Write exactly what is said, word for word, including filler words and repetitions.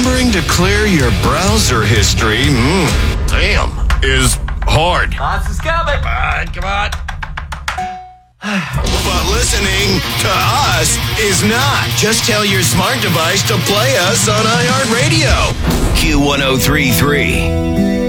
remembering to clear your browser history, mm, damn, is hard. Hans is coming. Come on, come on. But listening to us is not. Just tell your smart device to play us on iHeartRadio. Q one oh three three.